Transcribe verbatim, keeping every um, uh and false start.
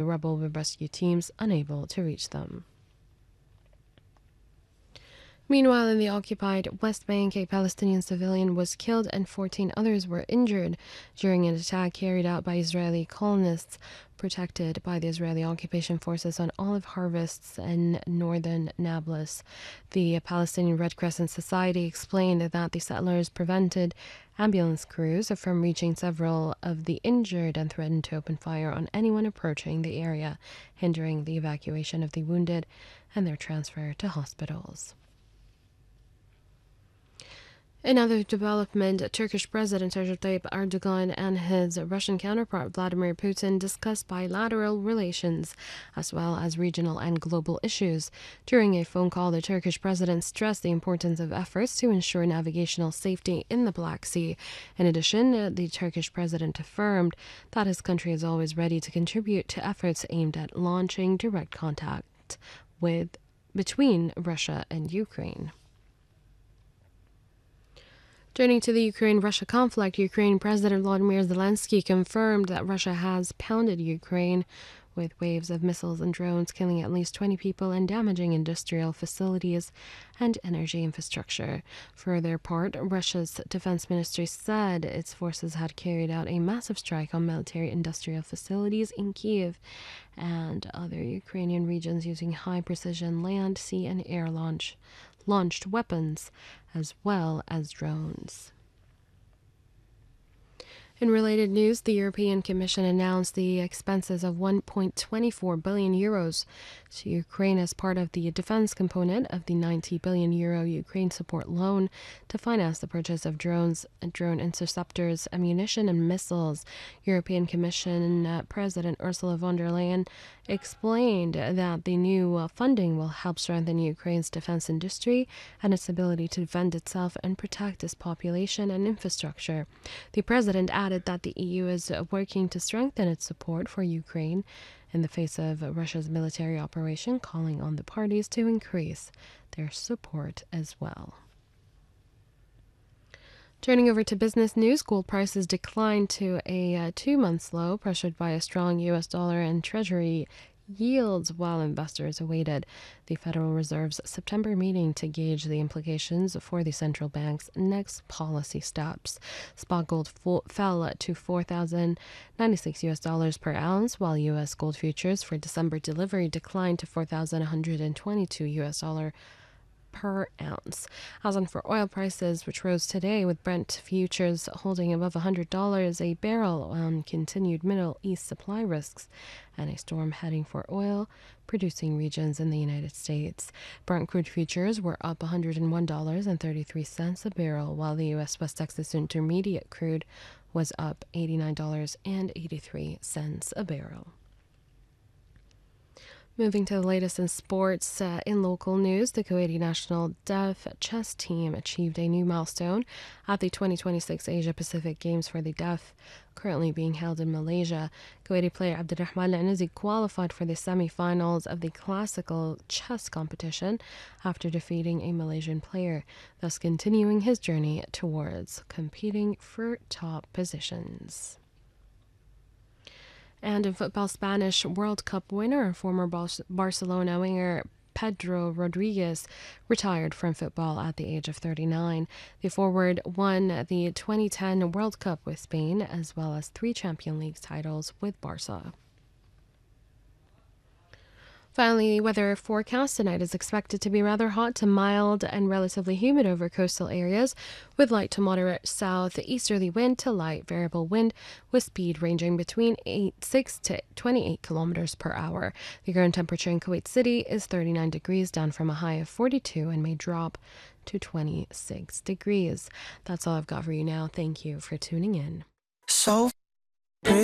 rubble with rescue teams unable to reach them. Meanwhile, in the occupied West Bank, a Palestinian civilian was killed and fourteen others were injured during an attack carried out by Israeli colonists protected by the Israeli occupation forces on olive harvests in northern Nablus. The Palestinian Red Crescent Society explained that the settlers prevented ambulance crews from reaching several of the injured and threatened to open fire on anyone approaching the area, hindering the evacuation of the wounded and their transfer to hospitals. In other development, Turkish President Recep Tayyip Erdogan and his Russian counterpart Vladimir Putin discussed bilateral relations as well as regional and global issues. During a phone call, the Turkish president stressed the importance of efforts to ensure navigational safety in the Black Sea. In addition, the Turkish president affirmed that his country is always ready to contribute to efforts aimed at launching direct contact with between Russia and Ukraine. Turning to the Ukraine-Russia conflict, Ukraine President Volodymyr Zelensky confirmed that Russia has pounded Ukraine with waves of missiles and drones, killing at least twenty people and damaging industrial facilities and energy infrastructure. For their part, Russia's defense ministry said its forces had carried out a massive strike on military industrial facilities in Kyiv and other Ukrainian regions using high-precision land, sea, and air launch launched weapons as well as drones. In related news, the European Commission announced the expenses of one point two four billion euros to Ukraine as part of the defense component of the ninety billion euro Ukraine support loan to finance the purchase of drones, drone interceptors, ammunition, and missiles. European Commission uh, President Ursula von der Leyen explained that the new uh, funding will help strengthen Ukraine's defense industry and its ability to defend itself and protect its population and infrastructure. The president added that the E U is working to strengthen its support for Ukraine in the face of Russia's military operation, calling on the parties to increase their support as well. Turning over to business news, gold prices declined to a uh, two-month low, pressured by a strong U S dollar and Treasury yields while investors awaited the Federal Reserve's September meeting to gauge the implications for the central bank's next policy steps. Spot gold fo- fell to four thousand ninety-six U S dollars per ounce, while U S gold futures for December delivery declined to four thousand one hundred twenty-two U S dollar per ounce. As on for oil prices, which rose today with Brent futures holding above one hundred dollars a barrel on continued Middle East supply risks and a storm heading for oil producing regions in the United States. Brent crude futures were up one hundred one dollars and thirty-three cents a barrel, while the U S West Texas Intermediate crude was up eighty-nine dollars and eighty-three cents a barrel. Moving to the latest in sports, uh, in local news, the Kuwaiti national deaf chess team achieved a new milestone at the twenty twenty-six Asia Pacific Games for the Deaf, currently being held in Malaysia. Kuwaiti player Abdurrahman Al-Anizi qualified for the semi-finals of the classical chess competition after defeating a Malaysian player, thus continuing his journey towards competing for top positions. And in football, Spanish World Cup winner and former Barcelona winger Pedro Rodriguez retired from football at the age of thirty-nine. The forward won the twenty ten World Cup with Spain, as well as three Champions League titles with Barca. Finally, the weather forecast tonight is expected to be rather hot to mild and relatively humid over coastal areas, with light to moderate southeasterly wind to light variable wind, with speed ranging between eight, six to twenty-eight kilometers per hour. The current temperature in Kuwait City is thirty-nine degrees, down from a high of forty-two, and may drop to twenty-six degrees. That's all I've got for you now. Thank you for tuning in. So